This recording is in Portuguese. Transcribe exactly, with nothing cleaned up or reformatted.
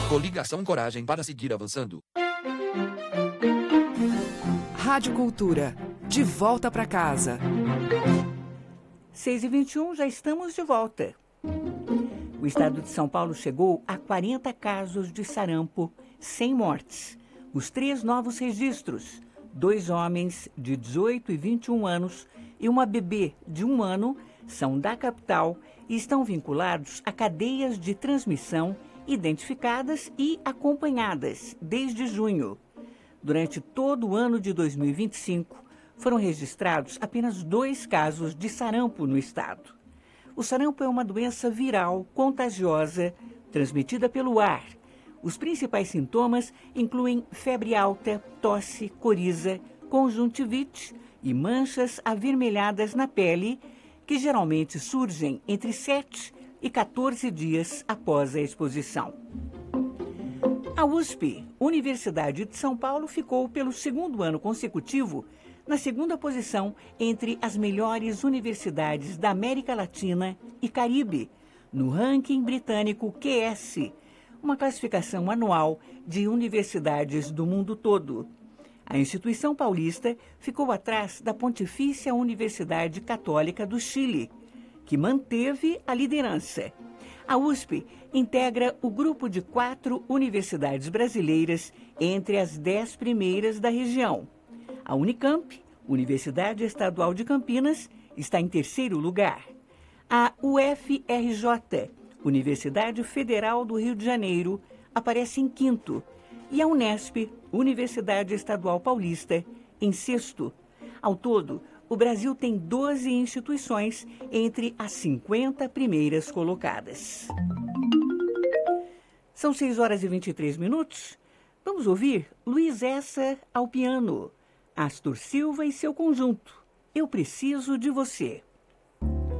Coligação Coragem para seguir avançando. Rádio Cultura, de volta para casa. seis e vinte e um, já estamos de volta. O estado de São Paulo chegou a quarenta casos de sarampo, sem mortes. Os três novos registros, dois homens de dezoito e vinte e um anos e uma bebê de um ano, são da capital e estão vinculados a cadeias de transmissão identificadas e acompanhadas desde junho. Durante todo o ano de dois mil e vinte e cinco, foram registrados apenas dois casos de sarampo no estado. O sarampo é uma doença viral contagiosa, transmitida pelo ar. Os principais sintomas incluem febre alta, tosse, coriza, conjuntivite e manchas avermelhadas na pele, que geralmente surgem entre sete e quatorze dias após a exposição. A U S P, Universidade de São Paulo, ficou pelo segundo ano consecutivo na segunda posição entre as melhores universidades da América Latina e Caribe, no ranking britânico Q S, uma classificação anual de universidades do mundo todo. A instituição paulista ficou atrás da Pontifícia Universidade Católica do Chile, que manteve a liderança. A U S P integra o grupo de quatro universidades brasileiras entre as dez primeiras da região. A Unicamp, Universidade Estadual de Campinas, está em terceiro lugar. A U F R J, Universidade Federal do Rio de Janeiro, aparece em quinto. E a Unesp, Universidade Estadual Paulista, em sexto. Ao todo, o Brasil tem doze instituições entre as cinquenta primeiras colocadas. São seis horas e vinte e três minutos. Vamos ouvir Luiz Essa ao piano, Astor Silva e seu conjunto. Eu Preciso de Você.